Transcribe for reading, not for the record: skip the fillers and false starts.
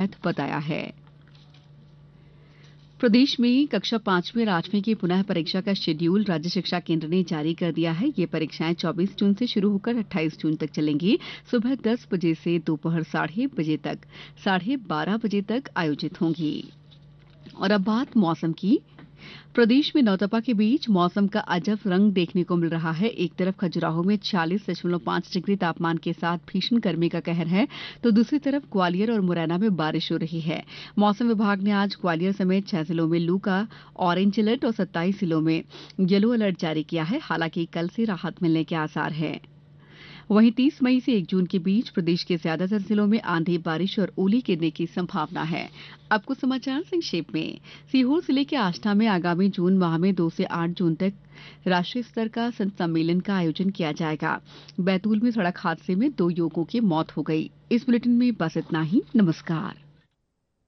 बताया है। प्रदेश में कक्षा 5वीं और 8वीं की पुनः परीक्षा का शेड्यूल राज्य शिक्षा केंद्र ने जारी कर दिया है। ये परीक्षाएं 24 जून से शुरू होकर 28 जून तक चलेंगी। सुबह 10 बजे से दोपहर 12:30 बजे तक आयोजित होंगी। और अब बात मौसम की। प्रदेश में नौतपा के बीच मौसम का अजब रंग देखने को मिल रहा है। एक तरफ खजुराहो में 46.5 डिग्री तापमान के साथ भीषण गर्मी का कहर है, तो दूसरी तरफ ग्वालियर और मुरैना में बारिश हो रही है। मौसम विभाग ने आज ग्वालियर समेत 6 जिलों में लू का ऑरेंज अलर्ट और 27 जिलों में येलो अलर्ट जारी किया है। हालांकि कल से राहत मिलने के आसार हैं। वहीं 30 मई से 1 जून के बीच प्रदेश के ज्यादातर जिलों में आंधी, बारिश और ओले गिरने की संभावना है। अब कुछ समाचार संक्षेप में। सीहोर जिले के आष्ठा में आगामी जून माह में 2 से 8 जून तक राष्ट्रीय स्तर का संत सम्मेलन का आयोजन किया जाएगा। बैतूल में सड़क हादसे में 2 युवकों की मौत हो गई। इस बुलेटिन में बस इतना ही। नमस्कार।